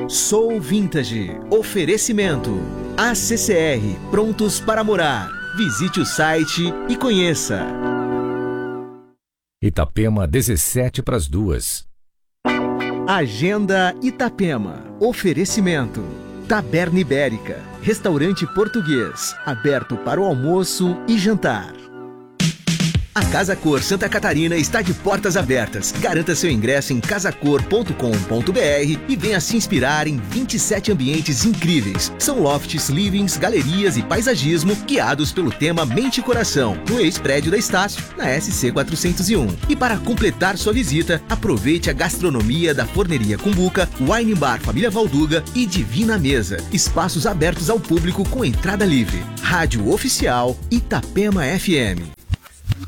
Sou Vintage. Oferecimento. ACCR, prontos para morar. Visite o site e conheça. Itapema, 1:17. Agenda Itapema. Oferecimento. Taberna Ibérica, restaurante português, aberto para o almoço e jantar. A Casa Cor Santa Catarina está de portas abertas. Garanta seu ingresso em casacor.com.br e venha se inspirar em 27 ambientes incríveis. São lofts, livings, galerias e paisagismo guiados pelo tema Mente e Coração, no ex-prédio da Estácio, na SC 401. E para completar sua visita, aproveite a gastronomia da Forneria Cumbuca, Wine Bar Família Valduga e Divina Mesa. Espaços abertos ao público com entrada livre. Rádio Oficial Itapema FM.